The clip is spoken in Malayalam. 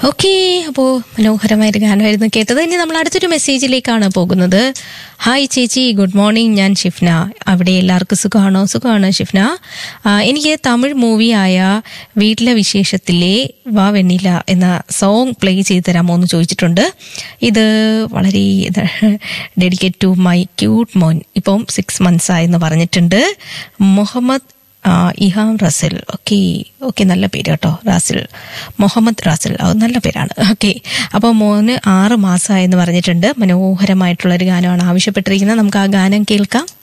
ഓക്കെ, അപ്പോൾ മനോഹരമായൊരു ഗാനമായിരുന്നു കേട്ടത്. ഇനി നമ്മൾ അടുത്തൊരു മെസ്സേജിലേക്കാണ് പോകുന്നത്. ഹായ് ചേച്ചി, ഗുഡ് മോർണിംഗ്. ഞാൻ ഷിഫ്ന. അവിടെ എല്ലാവർക്കും സുഖമാണോ? സുഖമാണ് ഷിഫ്ന. എനിക്ക് തമിഴ് മൂവിയായ വീട്ടിലെ വിശേഷത്തിലെ വാ വെണ്ണില എന്ന സോങ് പ്ലേ ചെയ്ത് തരാമോ എന്ന് ചോദിച്ചിട്ടുണ്ട്. ഇത് വളരെ ഡെഡിക്കേറ്റ് ടു മൈ ക്യൂട്ട് മോൻ. ഇപ്പം 6 months ആയെന്ന് പറഞ്ഞിട്ടുണ്ട്. മുഹമ്മദ് ഇഹാം റസിൽ. ഓക്കെ നല്ല പേര് കേട്ടോ, റാസിൽ, മുഹമ്മദ് റാസിൽ. അത് നല്ല പേരാണ്. ഓക്കെ, അപ്പോൾ മോന് 6 മാസമായെന്ന് പറഞ്ഞിട്ടുണ്ട്. മനോഹരമായിട്ടുള്ളൊരു ഗാനമാണ് ആവശ്യപ്പെട്ടിരിക്കുന്നത്. നമുക്ക് ആ ഗാനം കേൾക്കാം.